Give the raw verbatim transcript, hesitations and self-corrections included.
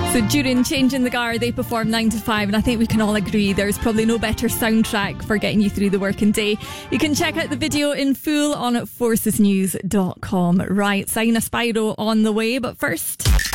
So during Changing the Guard, they perform nine to five, and I think we can all agree there's probably no better soundtrack for getting you through the working day. You can check out the video in full on forces news dot com. Right, Sign a Spyro on the way, but first...